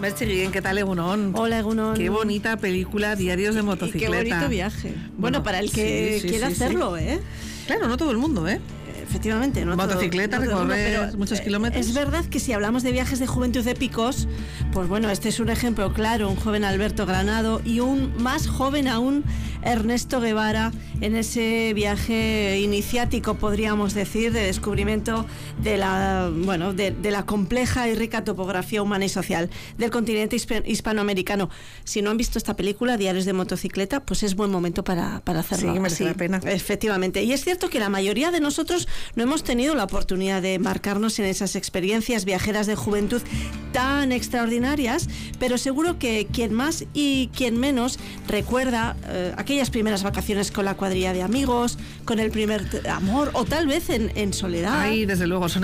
Merche Guillén, ¿qué tal, Egunon? Hola, Egunon. Qué bonita película, Diarios de motocicleta. Y qué bonito viaje. Bueno, para el que quiera hacerlo, ¿eh? Claro, no todo el mundo, ¿eh? Efectivamente, no motocicleta, recorrer muchos kilómetros. Es verdad que si hablamos de viajes de juventud épicos, pues bueno, este es un ejemplo claro, un joven Alberto Granado y un más joven aún Ernesto Guevara en ese viaje iniciático, podríamos decir, de descubrimiento de la compleja y rica topografía humana y social del continente hispanoamericano. Si no han visto esta película, Diarios de motocicleta, pues es buen momento para hacerlo. Sí, merece la pena. Efectivamente. Y es cierto que la mayoría de nosotros no hemos tenido la oportunidad de embarcarnos en esas experiencias viajeras de juventud tan extraordinarias, pero seguro que quien más y quien menos recuerda aquellas primeras vacaciones con la cuadrilla de amigos, con el primer amor o tal vez en soledad. Ay, desde luego, son